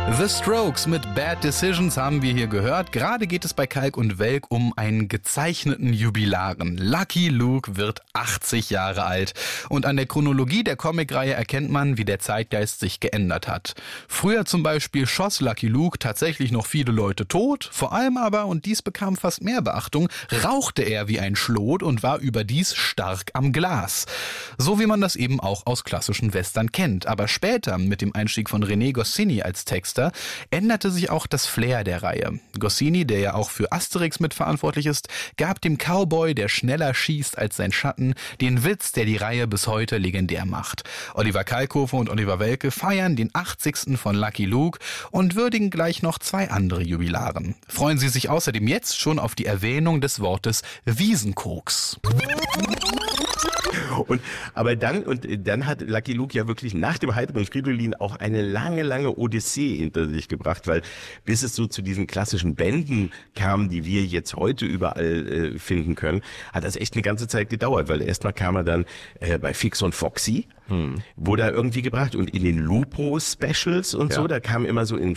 The Strokes mit Bad Decisions haben wir hier gehört. Gerade geht es bei Kalk und Welk um einen gezeichneten Jubilaren. Lucky Luke wird 80 Jahre alt. Und an der Chronologie der Comicreihe erkennt man, wie der Zeitgeist sich geändert hat. Früher zum Beispiel schoss Lucky Luke tatsächlich noch viele Leute tot. Vor allem aber, und dies bekam fast mehr Beachtung, rauchte er wie ein Schlot und war überdies stark am Glas. So wie man das eben auch aus klassischen Western kennt. Aber später, mit dem Einstieg von René Goscinny als Texter, änderte sich auch das Flair der Reihe. Goscinny, der ja auch für Asterix mitverantwortlich ist, gab dem Cowboy, der schneller schießt als sein Schatten, den Witz, der die Reihe bis heute legendär macht. Oliver Kalkofe und Oliver Welke feiern den 80. von Lucky Luke und würdigen gleich noch 2 andere Jubilaren. Freuen Sie sich außerdem jetzt schon auf die Erwähnung des Wortes Wiesenkoks. Aber dann hat Lucky Luke ja wirklich nach dem Heidrun und Fridolin auch eine lange Odyssee hinter sich gebracht, weil bis es so zu diesen klassischen Bänden kam, die wir jetzt heute überall finden können, hat das echt eine ganze Zeit gedauert, weil erstmal kam er dann bei Fix und Foxy, wurde er irgendwie gebracht und in den Lupo-Specials und so, da kam immer so in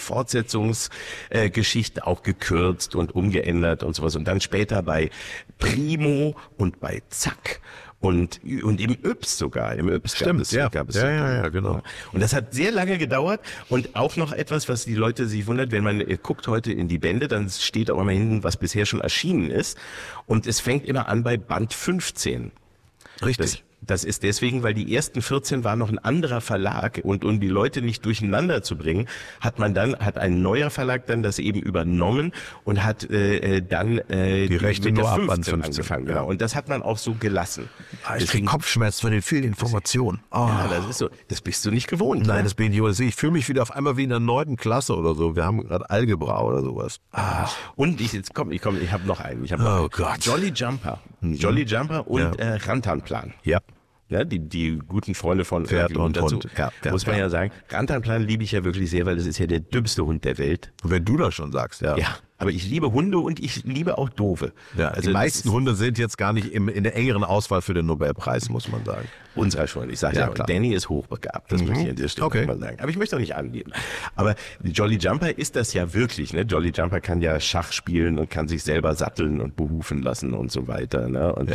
Fortsetzungsgeschichten auch gekürzt und umgeändert und sowas und dann später bei Primo und bei Zack. Und im Yps sogar, im Yps gab es genau. Und das hat sehr lange gedauert und auch noch etwas, was die Leute sich wundert, wenn man guckt heute in die Bände, dann steht auch immer hinten, was bisher schon erschienen ist und es fängt immer an bei Band 15. Richtig. Das ist deswegen, weil die ersten 14 waren noch ein anderer Verlag und um die Leute nicht durcheinander zu bringen, hat ein neuer Verlag dann das eben übernommen und hat dann die Rechte mit nur der ab 15 Band 15 angefangen. Genau. Und das hat man auch so gelassen. Ich krieg Kopfschmerzen von den vielen Informationen. Ja, das ist so. Das bist du nicht gewohnt. Nein, das bin ich nicht. Ich fühle mich wieder auf einmal wie in der 9. Klasse oder so. Wir haben gerade Algebra oder sowas. Und ich habe noch einen. Oh Gott. Jolly Jumper. Jolly Jumper und Rantanplan. Ja. Ja, die guten Freunde von Pferd und dazu. Hund. Ja, muss man ja sagen. Rantanplan liebe ich ja wirklich sehr, weil das ist ja der dümmste Hund der Welt. Wenn du das schon sagst, ja. Ja, aber ich liebe Hunde und ich liebe auch Doofe. Ja, also die meisten Hunde sind jetzt gar nicht in der engeren Auswahl für den Nobelpreis, muss man sagen. Unserer schon. Ich sage klar. Danny ist hochbegabt. Das möchte ich an der Stelle mal sagen. Aber ich möchte auch nicht angeben. Aber Jolly Jumper ist das ja wirklich. Ne? Jolly Jumper kann ja Schach spielen und kann sich selber satteln und behufen lassen und so weiter. Ne? Und,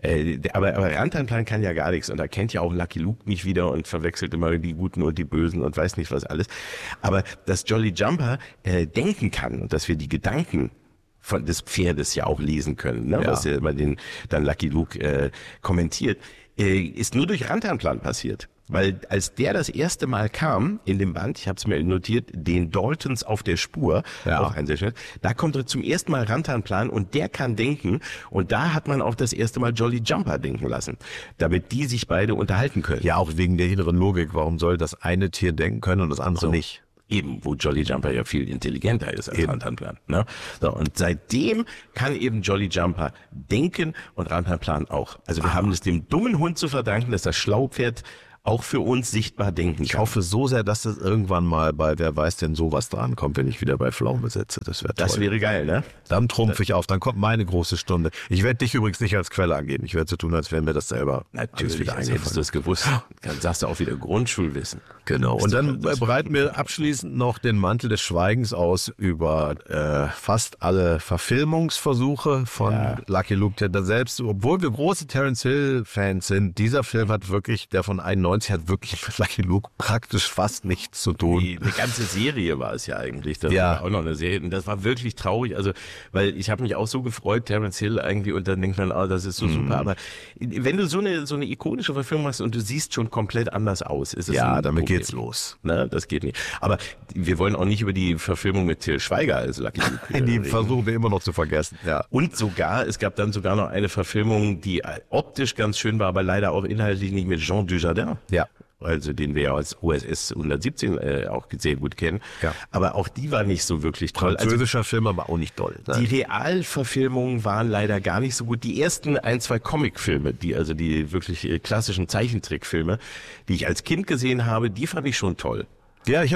aber Rantanplan kann ja gar nichts und er kennt ja auch Lucky Luke nicht wieder und verwechselt immer die Guten und die Bösen und weiß nicht was alles. Aber dass Jolly Jumper denken kann und dass wir die Gedanken des Pferdes ja auch lesen können, ne? Was ja immer dann Lucky Luke kommentiert, ist nur durch Rantanplan passiert. Weil als der das erste Mal kam in dem Band, ich habe es mir notiert, den Daltons auf der Spur, auch ein sehr schön, da kommt er zum ersten Mal Rantanplan und der kann denken und da hat man auch das erste Mal Jolly Jumper denken lassen, damit die sich beide unterhalten können. Ja, auch wegen der inneren Logik. Warum soll das eine Tier denken können und das andere nicht? Eben, wo Jolly Jumper ja viel intelligenter ist als Rantanplan. Ne? So, und seitdem kann eben Jolly Jumper denken und Rantanplan auch. Also wir haben es dem dummen Hund zu verdanken, dass das Schlaupferd auch für uns sichtbar denken kann. Ich hoffe so sehr, dass das irgendwann mal bei Wer weiß denn sowas dran kommt, wenn ich wieder bei Pflaume sitze. Das wäre toll. Das wäre geil, ne? Dann trumpfe ich auf, dann kommt meine große Stunde. Ich werde dich übrigens nicht als Quelle angeben. Ich werde so tun, als wären mir das selber natürlich wieder eingefallen. Hättest du das gewusst, dann sagst du auch wieder Grundschulwissen. Genau. Und dann bereiten wir abschließend noch den Mantel des Schweigens aus über fast alle Verfilmungsversuche von Lucky Luke. Der selbst, obwohl wir große Terence Hill-Fans sind, dieser Film hat wirklich, der von 91 hat wirklich mit Lucky Luke praktisch fast nichts zu tun. Eine ganze Serie war es ja eigentlich. Das war auch noch eine Serie. Und das war wirklich traurig. Also, weil ich habe mich auch so gefreut, Terence Hill irgendwie, und dann denkt man, das ist so super. Aber wenn du so eine ikonische Verfilmung hast und du siehst schon komplett anders aus, ist es damit geht's los. Na, das geht nicht. Aber wir wollen auch nicht über die Verfilmung mit Til Schweiger als Lucky Luke die versuchen wir immer noch zu vergessen. Ja. Und es gab dann sogar noch eine Verfilmung, die optisch ganz schön war, aber leider auch inhaltlich nicht, mit Jean Dujardin. Ja. Also den wir ja als OSS 117 auch sehr gut kennen. Ja. Aber auch die war nicht so wirklich toll. Französischer Film, aber auch nicht doll. Die Realverfilmungen waren leider gar nicht so gut. Die ersten 1, 2 Comicfilme, die wirklich klassischen Zeichentrickfilme, die ich als Kind gesehen habe, die fand ich schon toll. Ja, ich auch.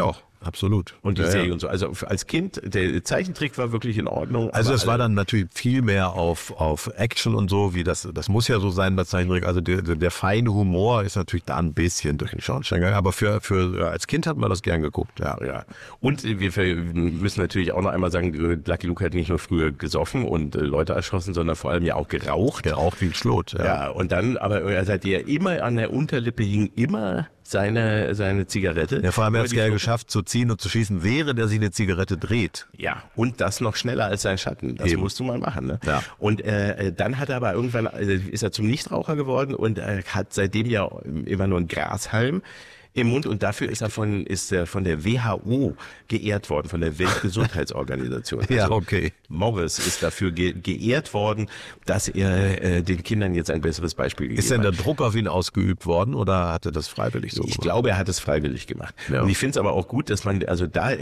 absolut. Und die Serie und so. Also als Kind, der Zeichentrick war wirklich in Ordnung. Also es war dann natürlich viel mehr auf Action und so, wie das muss ja so sein bei Zeichentrick. Also der feine Humor ist natürlich da ein bisschen durch den Schornstein gegangen, aber für als Kind hat man das gern geguckt. Ja. Und wir müssen natürlich auch noch einmal sagen, Lucky Luke hat nicht nur früher gesoffen und Leute erschossen, sondern vor allem ja auch geraucht. Geraucht wie ein Schlot. Ja, und dann, aber er hat ja immer an der Unterlippe hing immer seine Zigarette. Ja, vor allem hat es ja geschafft zu ziehen und zu schießen, während er sich eine Zigarette dreht. Ja, und das noch schneller als sein Schatten. Das musst du mal machen. Ne? Ja. Und dann hat er aber irgendwann, ist er zum Nichtraucher geworden und hat seitdem ja immer nur einen Grashalm im Mund und dafür ist er von der WHO geehrt worden, von der Weltgesundheitsorganisation. Also ja, okay. Morris ist dafür geehrt worden, dass er den Kindern jetzt ein besseres Beispiel gegeben hat. Ist denn der Druck auf ihn ausgeübt worden oder hat er das freiwillig so gemacht? Ich glaube, er hat es freiwillig gemacht. Ja. Und ich finde es aber auch gut, dass man, die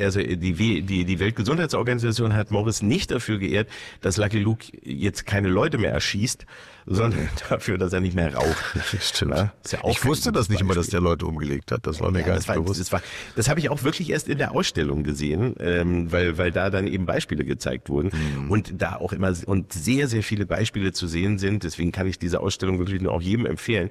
Weltgesundheitsorganisation hat Morris nicht dafür geehrt, dass Lucky Luke jetzt keine Leute mehr erschießt, sondern dafür, dass er nicht mehr raucht. Stimmt. Ja, ist ja auch ich wusste das nicht immer, dass der Leute umgelegt hat. Das war mir gar nicht bewusst. Das habe ich auch wirklich erst in der Ausstellung gesehen, weil da dann eben Beispiele gezeigt wurden und da auch immer und sehr, sehr viele Beispiele zu sehen sind. Deswegen kann ich diese Ausstellung wirklich nur auch jedem empfehlen.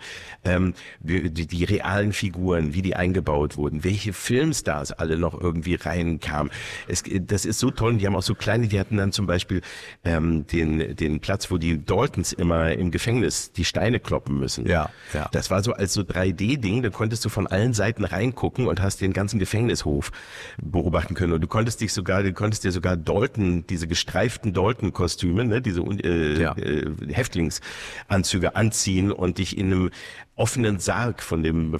Die realen Figuren, wie die eingebaut wurden, welche Filmstars alle noch irgendwie reinkamen. Das ist so toll. Und die haben auch so kleine, die hatten dann zum Beispiel den Platz, wo die Daltons immer im Gefängnis die Steine kloppen müssen. Ja. Das war so als so 3D-Ding, da konntest du von allen Seiten reingucken und hast den ganzen Gefängnishof beobachten können. Und du konntest dir sogar Dalton, diese gestreiften Dalton-Kostüme, ne, diese Häftlingsanzüge anziehen und dich in einem offenen Sarg von dem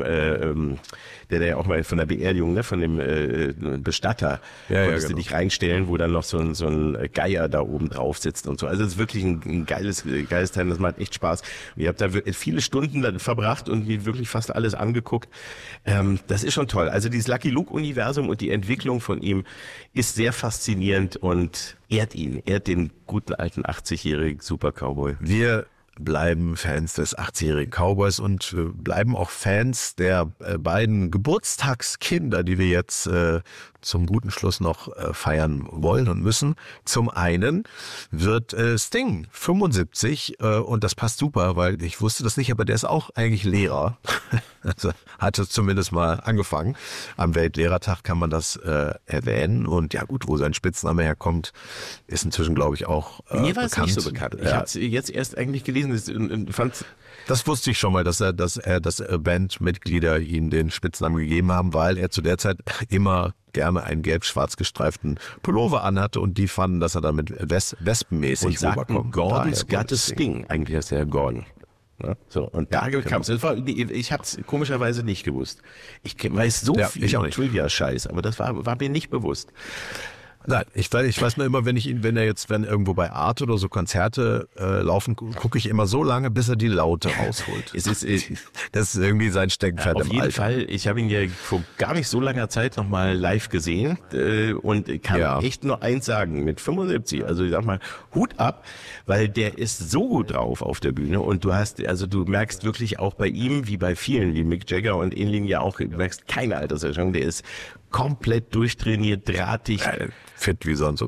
der ja auch mal von der Beerdigung, ne, von dem Bestatter, konntest du dich reinstellen, wo dann noch so ein Geier da oben drauf sitzt und so. Also es ist wirklich ein geiles Teil, das macht echt Spaß. Ich habe da viele Stunden dann verbracht und mir wirklich fast alles angeguckt. Das ist schon toll. Also dieses Lucky Luke-Universum und die Entwicklung von ihm ist sehr faszinierend und ehrt den guten alten 80-jährigen Super-Cowboy. Wir bleiben Fans des 80-jährigen Cowboys und bleiben auch Fans der beiden Geburtstagskinder, die wir jetzt zum guten Schluss noch feiern wollen und müssen. Zum einen wird Sting 75 und das passt super, weil ich wusste das nicht, aber der ist auch eigentlich Lehrer. Also hat es zumindest mal angefangen. Am Weltlehrertag kann man das erwähnen und ja gut, wo sein Spitzname herkommt, ist inzwischen glaube ich auch mir war es nicht so bekannt. Ich habe es jetzt erst eigentlich gelesen und fand das wusste ich schon mal, dass Bandmitglieder ihm den Spitznamen gegeben haben, weil er zu der Zeit immer gerne einen gelb-schwarz gestreiften Pullover anhatte und die fanden, dass er damit wespenmäßig rüberkommt. Gordon's got a Sting. Eigentlich heißt er ja Gordon. Ja, so, und da kam es. Ich habe es komischerweise nicht gewusst. Ich weiß so viel Trivia-Scheiß, aber das war mir nicht bewusst. Nein, ich weiß nur immer, wenn irgendwo bei Arte oder so Konzerte laufen, gucke ich immer so lange, bis er die Laute rausholt. Das ist irgendwie sein Steckenpferd im Alter. Auf jeden Fall, ich habe ihn ja vor gar nicht so langer Zeit nochmal live gesehen und kann echt nur eins sagen, mit 75, also ich sag mal, Hut ab, weil der ist so gut drauf auf der Bühne und du merkst wirklich auch bei ihm, wie bei vielen, wie Mick Jagger und ähnlichen ja auch, du merkst keine Alterserscheinung, der ist komplett durchtrainiert, drahtig. Fit wie sonst.